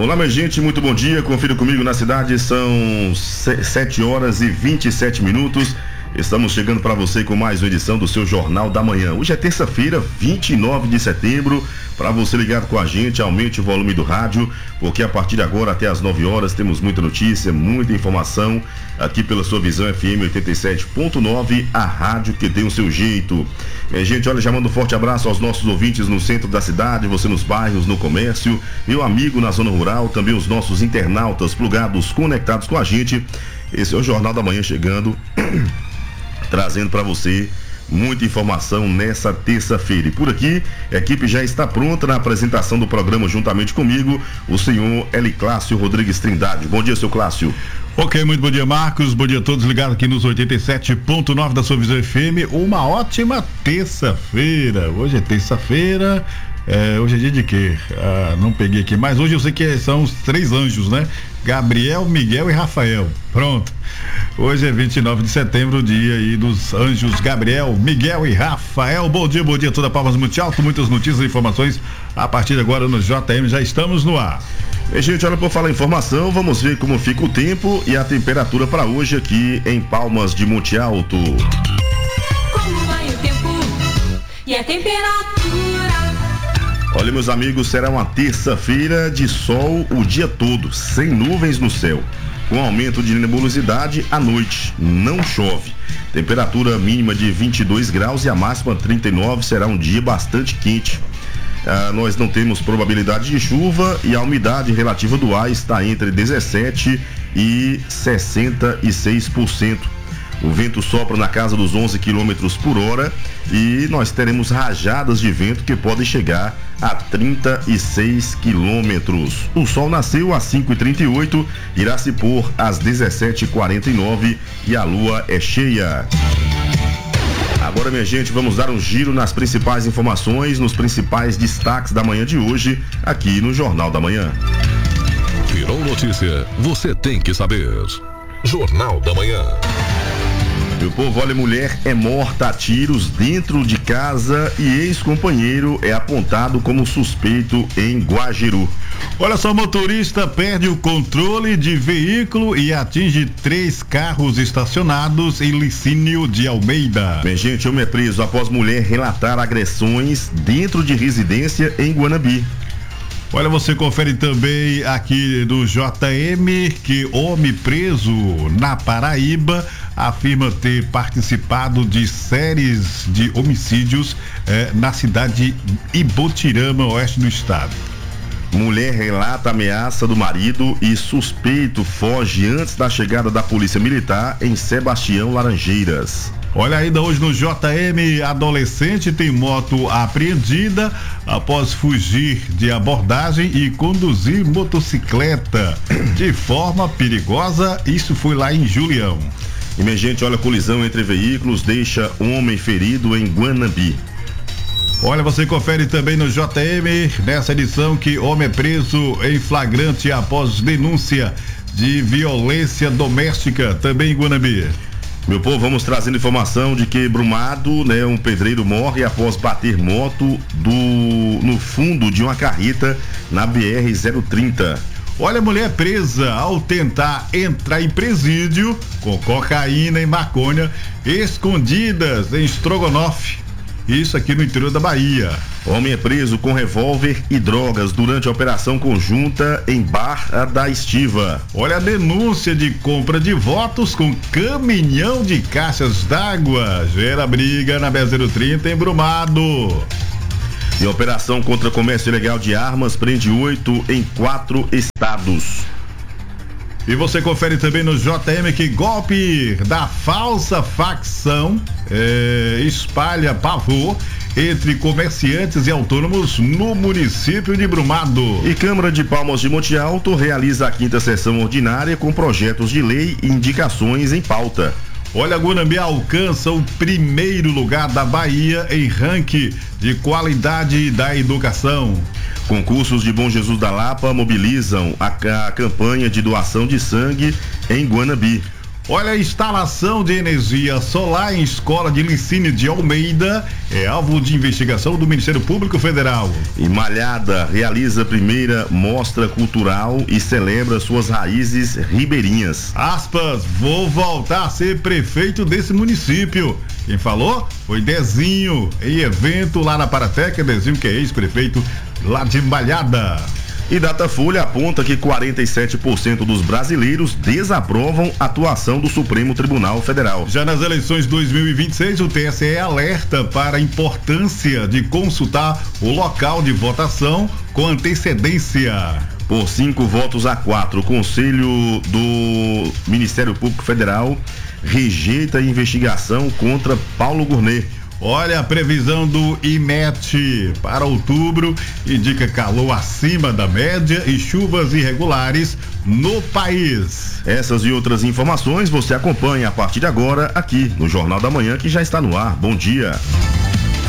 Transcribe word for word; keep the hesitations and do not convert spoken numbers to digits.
Olá, minha gente, muito bom dia. Confira comigo na cidade, são sete horas e vinte e sete minutos. Estamos chegando para você com mais uma edição do seu Jornal da Manhã. Hoje é terça-feira, vinte e nove de setembro. Para você ligado com a gente, aumente o volume do rádio, porque a partir de agora até as nove horas temos muita notícia, muita informação aqui pela sua Visão F M oitenta e sete ponto nove, a rádio que tem o seu jeito. Minha gente, olha, já mando um forte abraço aos nossos ouvintes no centro da cidade, você nos bairros, no comércio, meu amigo na zona rural, também os nossos internautas plugados, conectados com a gente. Esse é o Jornal da Manhã chegando, trazendo para você muita informação nessa terça-feira. E por aqui, a equipe já está pronta na apresentação do programa juntamente comigo, o senhor Eli Clássio Rodrigues Trindade. Bom dia, seu Clássio. Ok, muito bom dia, Marcos. Bom dia a todos ligados aqui nos oitenta e sete ponto nove da sua Visão F M. Uma ótima terça-feira. Hoje é terça-feira. É, hoje é dia de quê? Ah, não peguei aqui, mas hoje eu sei que são os três anjos, né? Gabriel, Miguel e Rafael. Pronto. Hoje é vinte e nove de setembro, dia aí dos anjos Gabriel, Miguel e Rafael. Bom dia, bom dia, toda Palmas muito alto, muitas notícias e informações a partir de agora no J M, já estamos no ar. E, gente, olha, por falar em informação, vamos ver como fica o tempo e a temperatura para hoje aqui em Palmas de Monte Alto. Como vai o tempo e a temperatura? Olha, meus amigos, será uma terça-feira de sol o dia todo, sem nuvens no céu, com aumento de nebulosidade à noite, não chove. Temperatura mínima de vinte e dois graus e a máxima trinta e nove, será um dia bastante quente. Ah, nós não temos probabilidade de chuva e a umidade relativa do ar está entre dezessete e sessenta e seis por cento. O vento sopra na casa dos onze quilômetros por hora e nós teremos rajadas de vento que podem chegar a trinta e seis quilômetros. O sol nasceu às cinco e trinta e oito, irá se pôr às dezessete e quarenta e nove e a lua é cheia. Agora, minha gente, vamos dar um giro nas principais informações, nos principais destaques da manhã de hoje, aqui no Jornal da Manhã. Virou notícia, você tem que saber. Jornal da Manhã. Meu povo, olha, mulher é morta a tiros dentro de casa e ex-companheiro é apontado como suspeito em Guajiru. Olha só, motorista perde o controle de veículo e atinge três carros estacionados em Licínio de Almeida. Bem, gente, homem é preso após mulher relatar agressões dentro de residência em Guanabi. Olha, você confere também aqui do J M que homem preso na Paraíba afirma ter participado de séries de homicídios eh, na cidade de Ibotirama, oeste do estado. Mulher relata ameaça do marido e suspeito foge antes da chegada da polícia militar em Sebastião Laranjeiras. Olha, ainda hoje no J M, adolescente tem moto apreendida após fugir de abordagem e conduzir motocicleta de forma perigosa. Isso foi lá em Julião. E, minha gente, olha, colisão entre veículos deixa homem ferido em Guanabi. Olha, você confere também no J M, nessa edição, que homem é preso em flagrante após denúncia de violência doméstica, também em Guanabi. Meu povo, vamos trazendo informação de que Brumado, né, um pedreiro morre após bater moto do, no fundo de uma carreta na B R zero trinta. Olha, mulher presa ao tentar entrar em presídio com cocaína e maconha escondidas em Estrogonofe. Isso aqui no interior da Bahia. Homem é preso com revólver e drogas durante a operação conjunta em Barra da Estiva. Olha a denúncia de compra de votos com caminhão de caixas d'água. Gera briga na B zero trinta em Brumado. E a operação contra comércio ilegal de armas prende oito em quatro estados. E você confere também no J M que golpe da falsa facção é, espalha pavor entre comerciantes e autônomos no município de Brumado. E Câmara de Palmas de Monte Alto realiza a quinta sessão ordinária com projetos de lei e indicações em pauta. Olha, Guanambi alcança o primeiro lugar da Bahia em ranking de qualidade da educação. Concursos de Bom Jesus da Lapa mobilizam a, a campanha de doação de sangue em Guanabi. Olha, a instalação de energia solar em escola de Licínio de Almeida é alvo de investigação do Ministério Público Federal. E Malhada realiza a primeira mostra cultural e celebra suas raízes ribeirinhas. Aspas, vou voltar a ser prefeito desse município. Quem falou foi Dezinho, em evento lá na Parateca. Dezinho, que é ex-prefeito lá de Malhada. E Datafolha aponta que quarenta e sete por cento dos brasileiros desaprovam a atuação do Supremo Tribunal Federal. Já nas eleições dois mil e vinte e seis, o T S E alerta para a importância de consultar o local de votação com antecedência. Por cinco votos a quatro, o Conselho do Ministério Público Federal rejeita a investigação contra Paulo Gournet. Olha, a previsão do I M E T para outubro indica calor acima da média e chuvas irregulares no país. Essas e outras informações você acompanha a partir de agora aqui no Jornal da Manhã, que já está no ar. Bom dia.